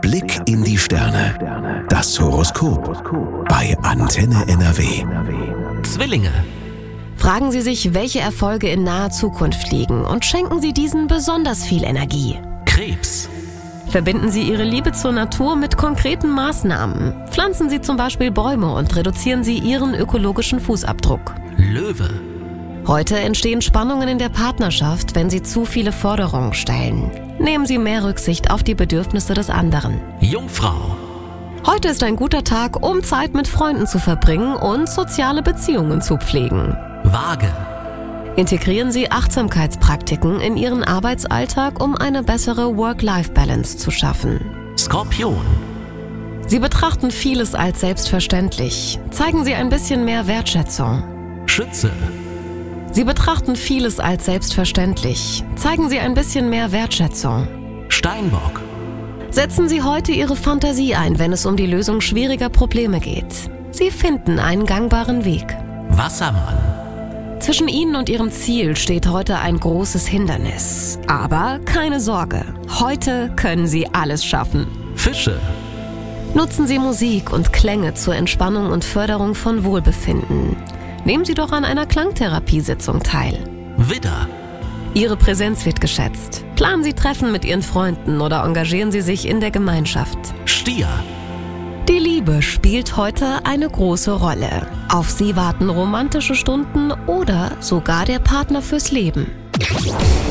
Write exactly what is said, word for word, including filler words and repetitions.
Blick in die Sterne. Das Horoskop bei Antenne N R W. Zwillinge. Fragen Sie sich, welche Erfolge in naher Zukunft liegen und schenken Sie diesen besonders viel Energie. Krebs. Verbinden Sie Ihre Liebe zur Natur mit konkreten Maßnahmen. Pflanzen Sie zum Beispiel Bäume und reduzieren Sie Ihren ökologischen Fußabdruck. Löwe. Heute entstehen Spannungen in der Partnerschaft, wenn Sie zu viele Forderungen stellen. Nehmen Sie mehr Rücksicht auf die Bedürfnisse des anderen. Jungfrau. Heute ist ein guter Tag, um Zeit mit Freunden zu verbringen und soziale Beziehungen zu pflegen. Waage. Integrieren Sie Achtsamkeitspraktiken in Ihren Arbeitsalltag, um eine bessere Work-Life-Balance zu schaffen. Skorpion. Sie betrachten vieles als selbstverständlich. Zeigen Sie ein bisschen mehr Wertschätzung. Schütze. Sie betrachten vieles als selbstverständlich. Zeigen Sie ein bisschen mehr Wertschätzung. Steinbock. Setzen Sie heute Ihre Fantasie ein, wenn es um die Lösung schwieriger Probleme geht. Sie finden einen gangbaren Weg. Wassermann. Zwischen Ihnen und Ihrem Ziel steht heute ein großes Hindernis. Aber keine Sorge, heute können Sie alles schaffen. Fische. Nutzen Sie Musik und Klänge zur Entspannung und Förderung von Wohlbefinden. Nehmen Sie doch an einer Klangtherapiesitzung teil. Widder. Ihre Präsenz wird geschätzt. Planen Sie Treffen mit Ihren Freunden oder engagieren Sie sich in der Gemeinschaft. Stier. Die Liebe spielt heute eine große Rolle. Auf Sie warten romantische Stunden oder sogar der Partner fürs Leben.